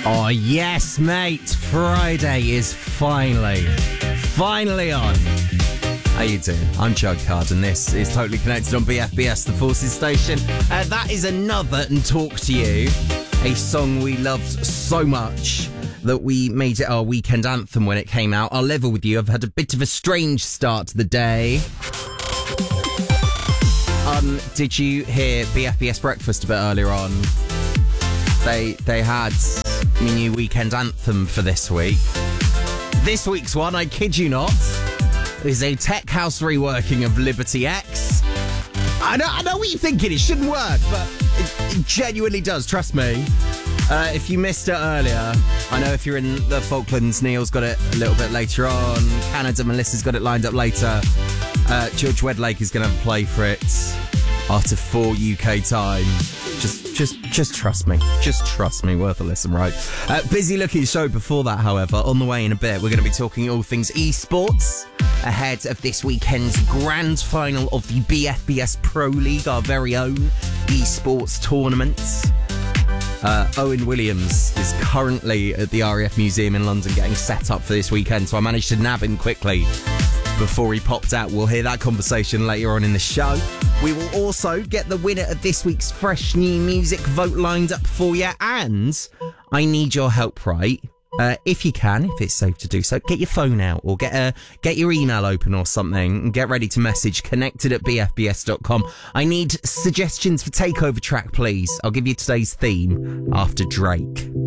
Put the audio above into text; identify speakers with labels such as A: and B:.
A: Oh, yes, mate. Friday is finally on. How you doing? I'm Chug Card, and this is Totally Connected on BFBS, the Forces station. That is another And Talk to You, a song we loved so much that we made it our weekend anthem when it came out. I'll level with you, I've had a bit of a strange start to the day. Did you hear BFBS Breakfast a bit earlier on? They had my new weekend anthem for this week. This week's one, I kid you not, is a tech house reworking of Liberty X. I know what you're thinking, it shouldn't work, but it genuinely does, trust me. If you missed it earlier, I know if you're in the Falklands, Neil's got it a little bit later on. Canada, Melissa's got it lined up later. George Wedlake is going to play for it after 4 UK time. Just trust me. Just trust me. Worth a listen, right? Busy looking show before that, however. On the way in a bit, we're going to be talking all things esports ahead of this weekend's grand final of the BFBS Pro League, our very own esports tournament. Owen Williams is currently at the RAF Museum in London getting set up for this weekend, so I managed to nab him quickly before he popped out. We'll hear that conversation later on in the show. We will also get the winner of this week's Fresh New Music vote lined up for you, and I need your help, right? If you can, if it's safe to do so, get your phone out or get your email open or something and get ready to message connected@bfbs.com. I need suggestions for takeover track, please. I'll give you today's theme after Drake.